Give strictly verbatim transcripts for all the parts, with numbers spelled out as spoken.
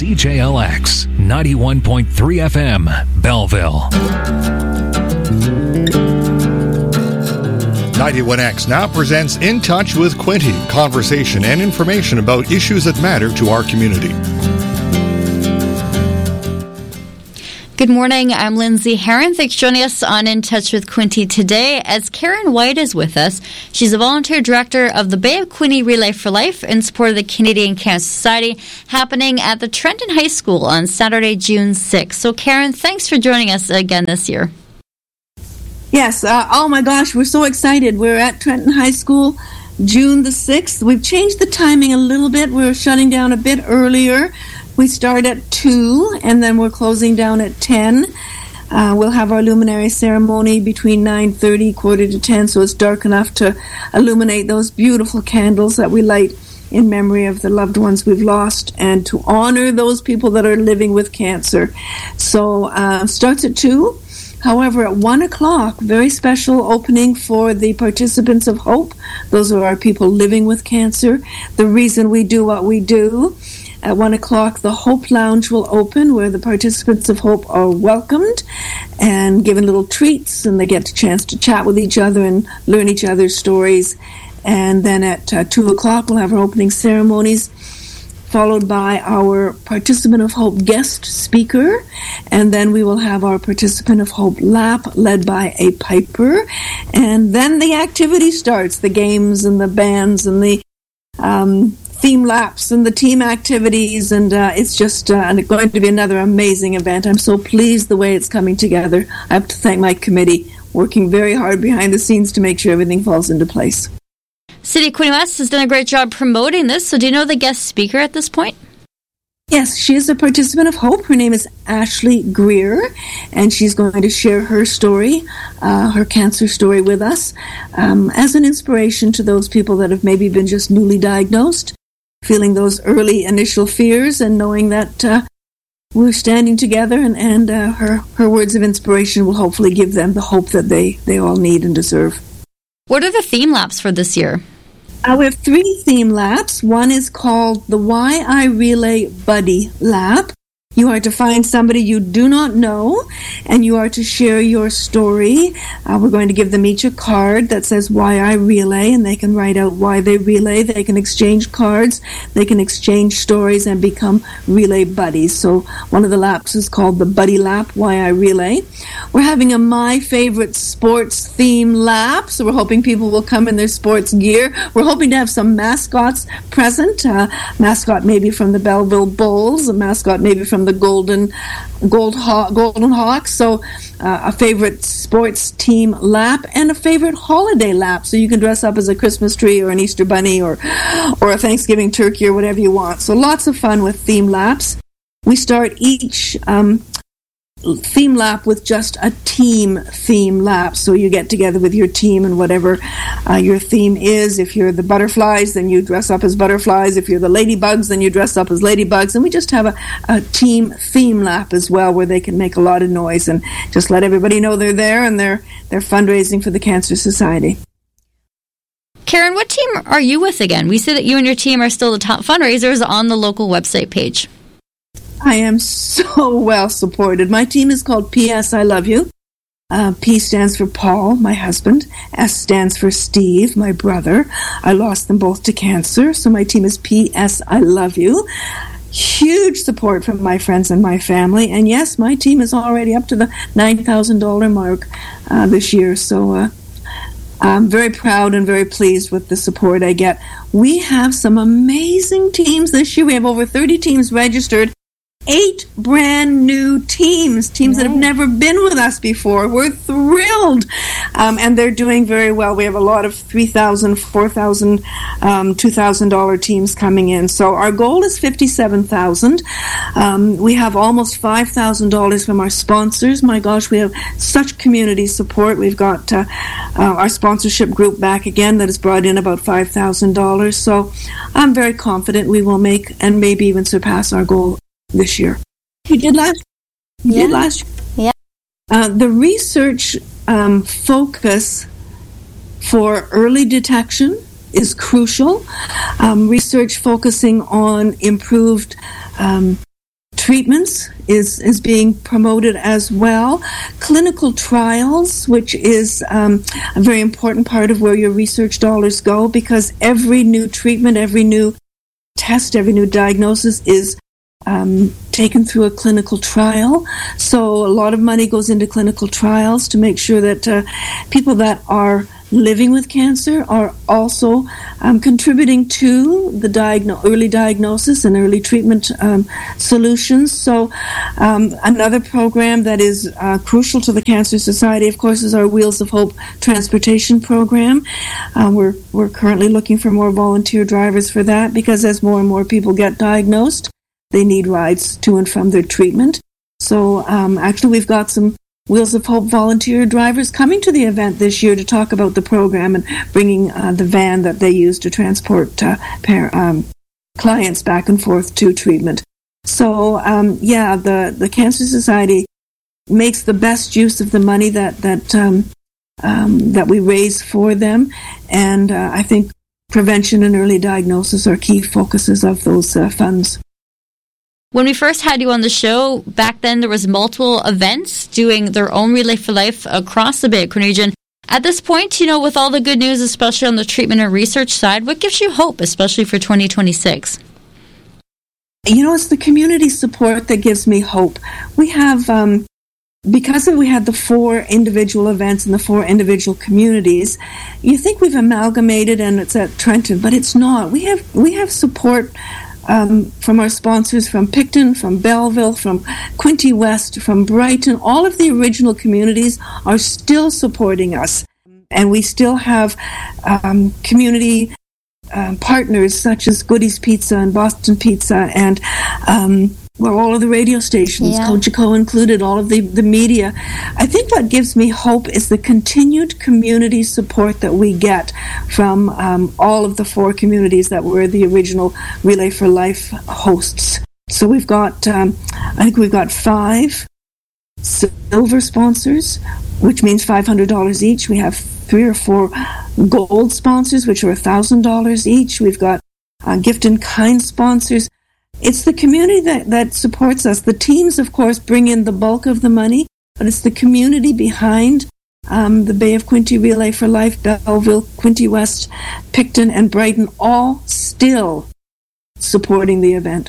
C J L X ninety-one point three F M, Belleville. ninety-one X now presents In Touch with Quinte, conversation and information about issues that matter to our community. Good morning, I'm Lindsay Herron. Thanks for joining us on In Touch with Quinte today as Karen White is with us. She's a volunteer director of the Bay of Quinte Relay for Life in support of the Canadian Cancer Society, happening at the Trenton High School on Saturday, June sixth. So Karen, thanks for joining us again this year. Yes, uh, oh my gosh, we're so excited. We're at Trenton High School, June the sixth. We've changed the timing a little bit. We're shutting down a bit earlier. We start at two, and then we're closing down at ten. Uh, we'll have our luminary ceremony between nine thirty, quarter to ten, so it's dark enough to illuminate those beautiful candles that we light in memory of the loved ones we've lost and to honor those people that are living with cancer. So uh, starts at two. However, at one o'clock, very special opening for the participants of Hope. Those are our people living with cancer. The reason we do what we do. At one o'clock, the Hope Lounge will open, where the participants of Hope are welcomed and given little treats, and they get a chance to chat with each other and learn each other's stories. And then at uh, two o'clock, we'll have our opening ceremonies, followed by our Participant of Hope guest speaker. And then we will have our Participant of Hope lap led by a piper. And then the activity starts, the games and the bands and the um, theme laps and the team activities, and uh, it's just uh, going to be another amazing event. I'm so pleased the way it's coming together. I have to thank my committee, working very hard behind the scenes to make sure everything falls into place. City of Quinte West has done a great job promoting this, so do you know the guest speaker at this point? Yes, she is a Participant of Hope. Her name is Ashley Greer, and she's going to share her story, uh, her cancer story with us, um, as an inspiration to those people that have maybe been just newly diagnosed, feeling those early initial fears and knowing that uh, we're standing together, and, and uh, her, her words of inspiration will hopefully give them the hope that they, they all need and deserve. What are the theme laps for this year? Uh, we have three theme laps. One is called the Why I Relay Buddy Lap. You are to find somebody you do not know, and you are to share your story. Uh, we're going to give them each a card that says Why I Relay, and they can write out why they relay. They can exchange cards, they can exchange stories, and become relay buddies. So one of the laps is called the Buddy Lap, Why I Relay. We're having a My Favorite Sports theme lap, so we're hoping people will come in their sports gear. We're hoping to have some mascots present. Uh, mascot maybe from the Belleville Bulls, a mascot maybe from the Golden Gold Haw- Golden Hawks. So uh, a favorite sports team lap and a favorite holiday lap. So you can dress up as a Christmas tree or an Easter bunny or or a Thanksgiving turkey or whatever you want. So lots of fun with theme laps. We start each um, theme lap with just a team theme lap. So you get together with your team and whatever uh, your theme is. If you're the butterflies, then you dress up as butterflies. If you're the ladybugs, then you dress up as ladybugs. And we just have a, a team theme lap as well, where they can make a lot of noise and just let everybody know they're there and they're they're fundraising for the Cancer Society. Karen, what team are you with again? We see that you and your team are still the top fundraisers on the local website page. I am so well supported. My team is called P S I Love You. Uh, P stands for Paul, my husband. S stands for Steve, my brother. I lost them both to cancer, so my team is P S I Love You. Huge support from my friends and my family. And yes, my team is already up to the nine thousand dollars mark uh, this year. So uh, I'm very proud and very pleased with the support I get. We have some amazing teams this year. We have over thirty teams registered. Eight brand new teams, teams right. that have never been with us before. We're thrilled. Um, and they're doing very well. We have a lot of three thousand dollars, four thousand dollars, um, two thousand dollars teams coming in. So our goal is fifty-seven thousand dollars. Um, we have almost five thousand dollars from our sponsors. My gosh, we have such community support. We've got uh, uh, our sponsorship group back again that has brought in about five thousand dollars. So I'm very confident we will make and maybe even surpass our goal this year. You did last you yeah. did last year. Yeah. Uh, the research um, focus for early detection is crucial. Um, research focusing on improved um, treatments is, is being promoted as well. Clinical trials, which is um, a very important part of where your research dollars go, because every new treatment, every new test, every new diagnosis is um, taken through a clinical trial. So a lot of money goes into clinical trials to make sure that uh, people that are living with cancer are also um, contributing to the diagno- early diagnosis and early treatment um, solutions. So um, another program that is uh, crucial to the Cancer Society, of course, is our Wheels of Hope transportation program. Um, we're, we're currently looking for more volunteer drivers for that, because as more and more people get diagnosed, they need rides to and from their treatment. So um, actually we've got some Wheels of Hope volunteer drivers coming to the event this year to talk about the program and bringing uh, the van that they use to transport uh, par- um, clients back and forth to treatment. So, um, yeah, the, the Cancer Society makes the best use of the money that that um, um, that we raise for them, and uh, I think prevention and early diagnosis are key focuses of those uh, funds. When we first had you on the show, back then there was multiple events doing their own Relay for Life across the Bay of Quinte region. At this point, you know, with all the good news, especially on the treatment and research side, what gives you hope, especially for twenty twenty-six? You know, it's the community support that gives me hope. We have, um, because we had the four individual events in the four individual communities, you think we've amalgamated and it's at Trenton, but it's not. We have we have support Um, from our sponsors from Picton, from Belleville, from Quinte West, from Brighton. All of the original communities are still supporting us. And we still have um, community um, partners such as Goody's Pizza and Boston Pizza and um, well, all of the radio stations, yeah. Cogeco included, all of the, the media. I think what gives me hope is the continued community support that we get from um, all of the four communities that were the original Relay for Life hosts. So we've got, um, I think we've got five silver sponsors, which means five hundred dollars each. We have three or four gold sponsors, which are one thousand dollars each. We've got uh, gift in kind sponsors. It's the community that, that supports us. The teams, of course, bring in the bulk of the money, but it's the community behind um, the Bay of Quinte Relay for Life, Belleville, Quinte West, Picton, and Brighton, all still supporting the event.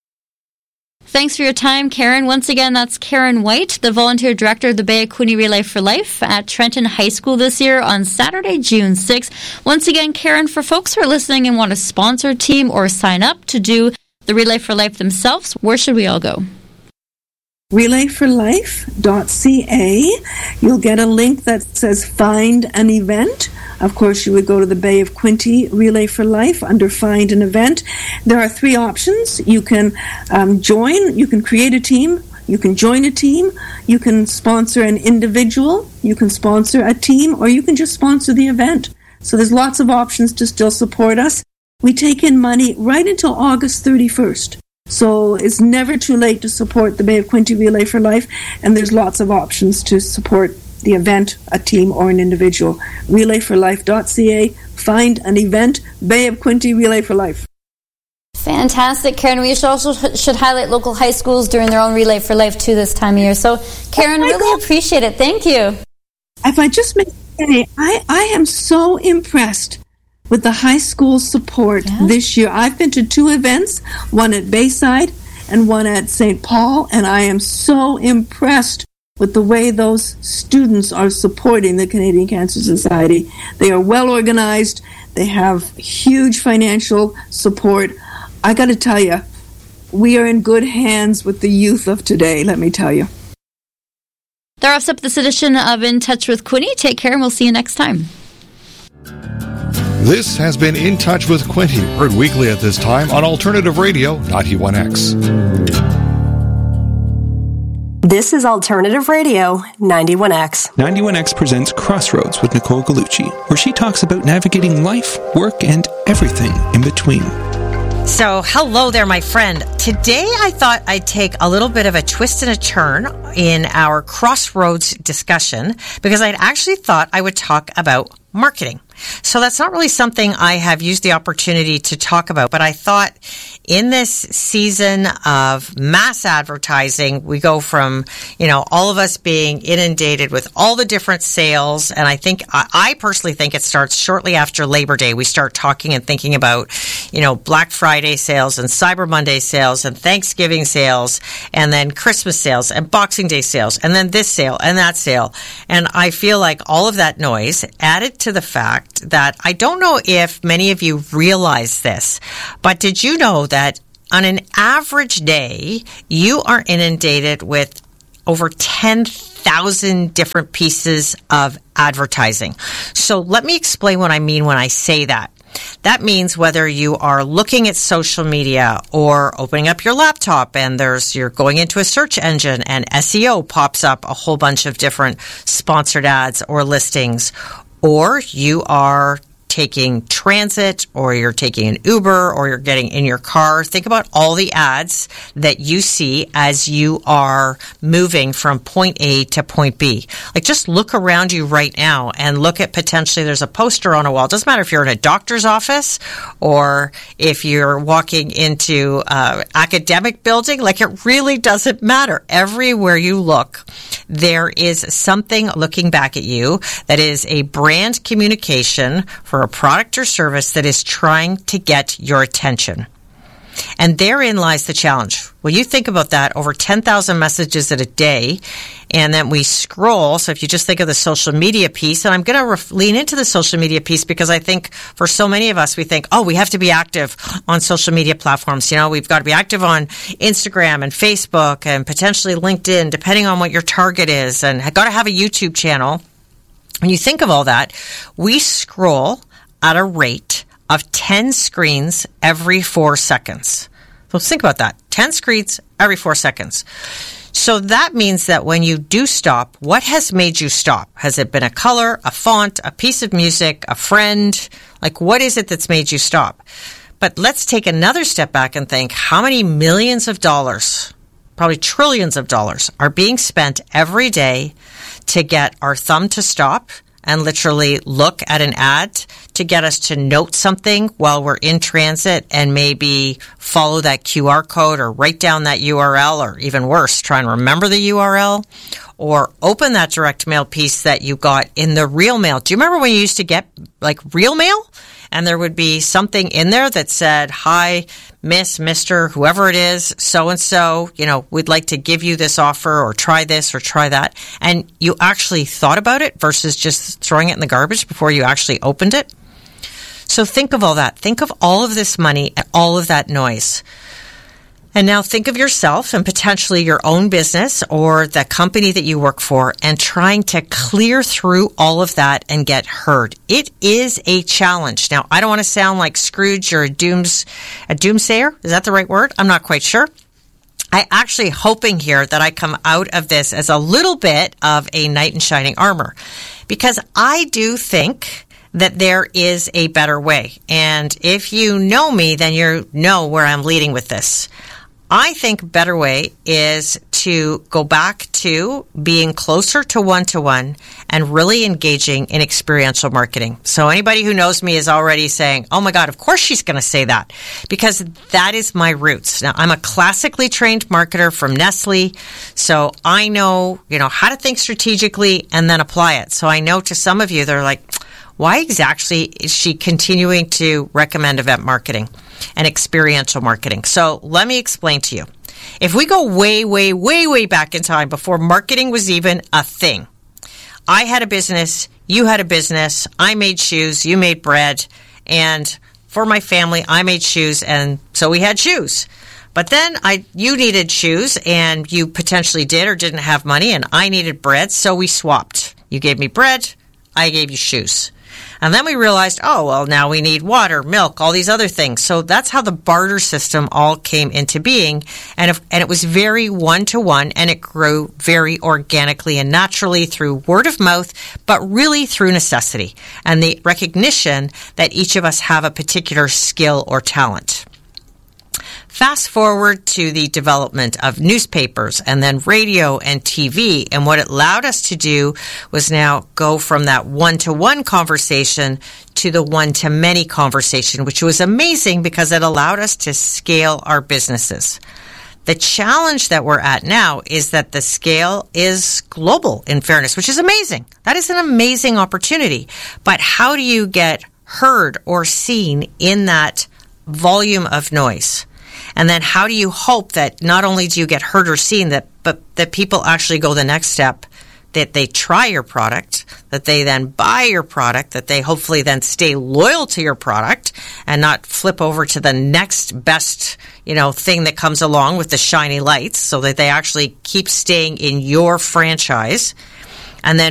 Thanks for your time, Karen. Once again, that's Karen White, the volunteer director of the Bay of Quinte Relay for Life at Trenton High School this year on Saturday, June sixth. Once again, Karen, for folks who are listening and want to sponsor a team or sign up to do the Relay for Life themselves, where should we all go? relay for life dot c a. You'll get a link that says Find an Event. Of course, you would go to the Bay of Quinte Relay for Life under Find an Event. There are three options. You can um, join, you can create a team, you can join a team, you can sponsor an individual, you can sponsor a team, or you can just sponsor the event. So there's lots of options to still support us. We take in money right until August thirty-first. So it's never too late to support the Bay of Quinte Relay for Life, and there's lots of options to support the event, a team, or an individual. relay for life dot c a. Find an Event, Bay of Quinte Relay for Life. Fantastic, Karen. We should also should highlight local high schools doing their own Relay for Life too this time of year. So, Karen, oh really God. appreciate it. Thank you. If I just may say, I, I am so impressed with the high school support yeah. this year. I've been to two events, one at Bayside and one at Saint Paul, and I am so impressed with the way those students are supporting the Canadian Cancer Society. They are well organized. They have huge financial support. I got to tell you, we are in good hands with the youth of today, let me tell you. That wraps up this edition of In Touch with Quinte. Take care, and we'll see you next time. This has been In Touch with Quinte, heard weekly at this time on Alternative Radio ninety-one X. This is Alternative Radio ninety-one X. ninety-one X presents Crossroads with Nicole Gallucci, where she talks about navigating life, work, and everything in between. So, hello there, my friend. Today, I thought I'd take a little bit of a twist and a turn in our Crossroads discussion because I'd actually thought I would talk about marketing. So that's not really something I have used the opportunity to talk about, but I thought in this season of mass advertising, we go from, you know, all of us being inundated with all the different sales. And I think, I personally think it starts shortly after Labor Day. We start talking and thinking about, you know, Black Friday sales and Cyber Monday sales and Thanksgiving sales and then Christmas sales and Boxing Day sales and then this sale and that sale. And I feel like all of that noise added to the fact that I don't know if many of you realize this, but did you know that on an average day, you are inundated with over ten thousand different pieces of advertising? So let me explain what I mean when I say that. That means whether you are looking at social media or opening up your laptop and there's you're going into a search engine and S E O pops up a whole bunch of different sponsored ads or listings, or you are taking transit or you're taking an Uber or you're getting in your car. Think about all the ads that you see as you are moving from point A to point B. Like, just look around you right now and look at potentially there's a poster on a wall. It doesn't matter if you're in a doctor's office or if you're walking into an academic building. Like, it really doesn't matter. Everywhere you look, there is something looking back at you that is a brand communication for a product or service that is trying to get your attention. And therein lies the challenge. Well, you think about that, over ten thousand messages at a day, and then we scroll. So if you just think of the social media piece, and I'm going to ref- lean into the social media piece because I think for so many of us, we think, oh, we have to be active on social media platforms. You know, we've got to be active on Instagram and Facebook and potentially LinkedIn, depending on what your target is, and got to have a YouTube channel. When you think of all that, we scroll at a rate of ten screens every four seconds. So think about that. ten screens every four seconds. So that means that when you do stop, what has made you stop? Has it been a color, a font, a piece of music, a friend? Like, what is it that's made you stop? But let's take another step back and think, how many millions of dollars, probably trillions of dollars, are being spent every day to get our thumb to stop and literally look at an ad to get us to note something while we're in transit and maybe follow that Q R code or write down that U R L, or even worse, try and remember the U R L, or open that direct mail piece that you got in the real mail. Do you remember when you used to get like real mail? And there would be something in there that said, hi, Miss, Mister, whoever it is, so-and-so, you know, we'd like to give you this offer or try this or try that. And you actually thought about it versus just throwing it in the garbage before you actually opened it. So think of all that. Think of all of this money and all of that noise. And now think of yourself and potentially your own business or the company that you work for and trying to clear through all of that and get heard. It is a challenge. Now, I don't want to sound like Scrooge or a, dooms, a doomsayer. Is that the right word? I'm not quite sure. I actually hoping here that I come out of this as a little bit of a knight in shining armor, because I do think that there is a better way. And if you know me, then you know where I'm leading with this. I think better way is to go back to being closer to one-to-one and really engaging in experiential marketing. So anybody who knows me is already saying, oh my God, of course she's going to say that, because that is my roots. Now, I'm a classically trained marketer from Nestle, so I know, you know, how to think strategically and then apply it. So I know to some of you, they're like, why exactly is she continuing to recommend event marketing and experiential marketing? So let me explain to you. If we go way, way, way, way back in time before marketing was even a thing, I had a business, you had a business, I made shoes, you made bread, and for my family, I made shoes, and so we had shoes. But then I, you needed shoes, and you potentially did or didn't have money, and I needed bread, so we swapped. You gave me bread, I gave you shoes. And then we realized, oh, well, now we need water, milk, all these other things. So that's how the barter system all came into being. And, if, and it was very one-to-one, and it grew very organically and naturally through word of mouth, but really through necessity and the recognition that each of us have a particular skill or talent. Fast forward to the development of newspapers and then radio and T V. And what it allowed us to do was now go from that one-to-one conversation to the one-to-many conversation, which was amazing because it allowed us to scale our businesses. The challenge that we're at now is that the scale is global, in fairness, which is amazing. That is an amazing opportunity. But how do you get heard or seen in that volume of noise? And then how do you hope that not only do you get heard or seen, that but that people actually go the next step, that they try your product, that they then buy your product, that they hopefully then stay loyal to your product and not flip over to the next best, you know, thing that comes along with the shiny lights, so that they actually keep staying in your franchise. And then